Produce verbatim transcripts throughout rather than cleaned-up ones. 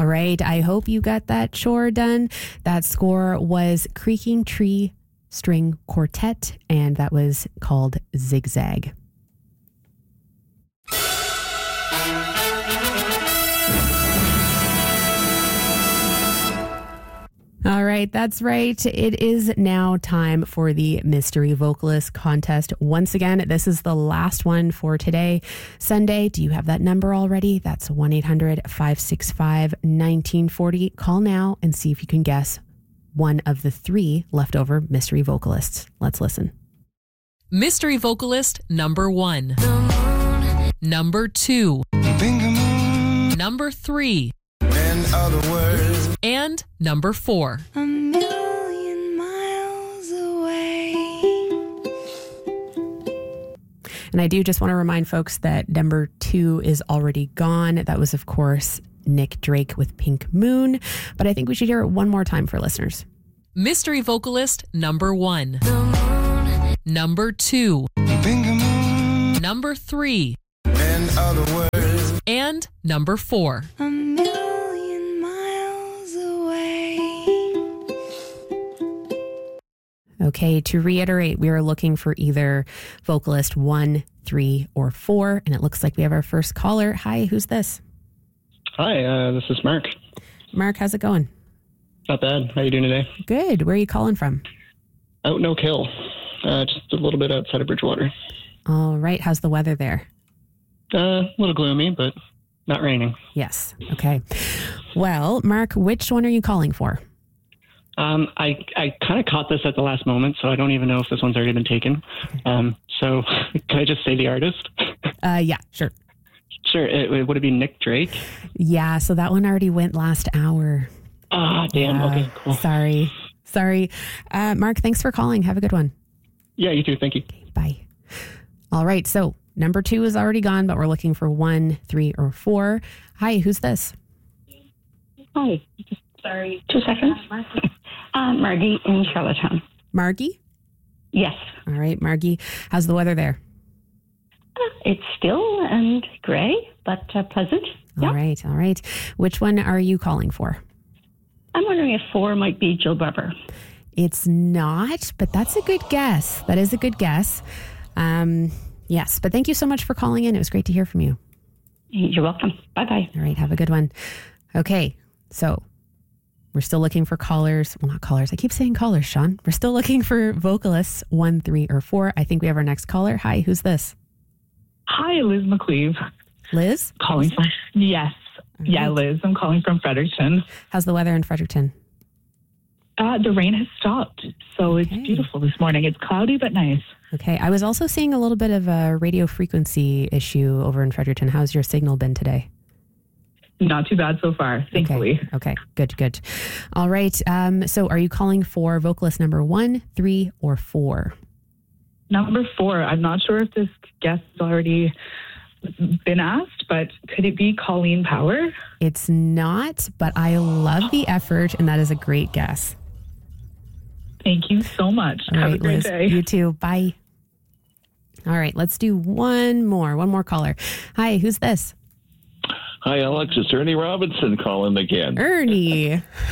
All right. I hope you got that chore done. That score was Creaking Tree String Quartet, and that was called Zigzag. All right, that's right. It is now time for the Mystery Vocalist Contest. Once again, this is the last one for today, Sunday. Do you have that number already? That's one eight hundred five six five one nine four zero. Call now and see if you can guess one of the three leftover mystery vocalists. Let's listen. Mystery vocalist number one. Number two. Number three. In other words, and number four. A million miles away. And I do just want to remind folks that number two is already gone. That was, of course, Nick Drake with Pink Moon. But I think we should hear it one more time for listeners. Mystery vocalist number one. Number two. Number three. in other words, And number four. A million miles away. Okay, to reiterate, we are looking for either vocalist one, three, or four. And it looks like we have our first caller. Hi, who's this? Hi, uh, this is Mark. Mark, how's it going? Not bad. How you doing today? Good. Where are you calling from? Out in Oak Hill, uh, just a little bit outside of Bridgewater. All right. How's the weather there? Uh, a little gloomy, but not raining. Yes. Okay. Well, Mark, which one are you calling for? Um, I I kind of caught this at the last moment, so I don't even know if this one's already been taken. Um, so can I just say the artist? Uh, yeah, sure. Sure. It, it, would it be Nick Drake? Yeah, so that one already went last hour. Ah, damn. Yeah, Okay, cool. Sorry. Sorry. Uh, Mark, thanks for calling. Have a good one. Yeah, you too. Thank you. Okay, bye. All right. So number two is already gone, but we're looking for one, three, or four. Hi, who's this? Hi. Sorry. Two seconds. Uh, Margie in Charlottetown. Margie? Yes. All right, Margie. How's the weather there? It's still and grey, but uh, pleasant. All Yeah. right. All right. Which one are you calling for? I'm wondering if four might be Jill Barber. It's not, but that's a good guess. That is a good guess. Um, yes, but thank you so much for calling in. It was great to hear from you. You're welcome. Bye-bye. All right. Have a good one. Okay. So we're still looking for callers. Well, not callers. I keep saying callers, Sean. We're still looking for vocalists, one, three, or four. I think we have our next caller. Hi, who's this? Hi, Liz McCleve. Liz? Calling from, yes. All Yeah, right. Liz. I'm calling from Fredericton. How's the weather in Fredericton? Uh, the rain has stopped, so Okay. it's beautiful this morning. It's cloudy but nice. Okay. I was also seeing a little bit of a radio frequency issue over in Fredericton. How's your signal been today? Not too bad so far, thankfully. Okay. Okay. Good, good. All right. Um, so are you calling for vocalist number one, three, or four? Number four, I'm not sure if this guest has already been asked, but could it be Colleen Power? It's not, but I love the effort, and that is a great guess. Thank you so much. All Have right, a great Liz. day. You too. Bye. All right. Let's do one more. One more caller. Hi, who's this? Hi, Alex. It's Ernie Robinson calling again. Ernie.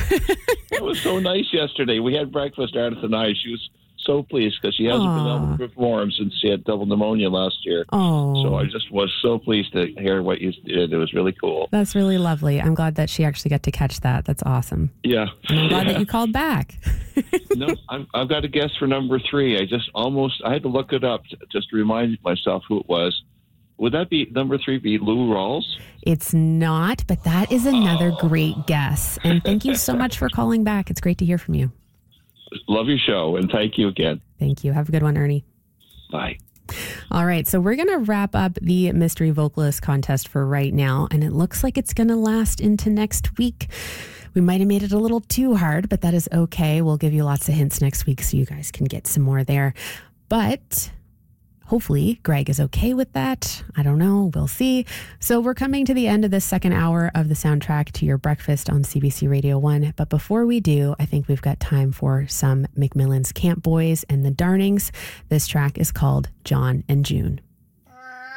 It was so nice yesterday. We had breakfast, Ardith and I. She was so pleased because she hasn't Aw. been able to perform since she had double pneumonia last year. Oh. So I just was so pleased to hear what you did. It was really cool. That's really lovely. I'm glad that she actually got to catch that. That's awesome. Yeah. And I'm glad Yeah. that you called back. No, I'm, I've got a guess for number three. I just almost, I had to look it up to, just to remind myself who it was. Would that be, number three be Lou Rawls? It's not, but that is another great guess. And thank you so much for calling back. It's great to hear from you. Love your show, and thank you again. Thank you. Have a good one, Ernie. Bye. All right, so we're going to wrap up the Mystery Vocalist Contest for right now, and it looks like it's going to last into next week. We might have made it a little too hard, but that is okay. We'll give you lots of hints next week so you guys can get some more there. But hopefully Greg is okay with that. I don't know. We'll see. So we're coming to the end of this second hour of the soundtrack to your breakfast on C B C Radio one. But before we do, I think we've got time for some McMillan's Camp Boys and the Darnings. This track is called John and June.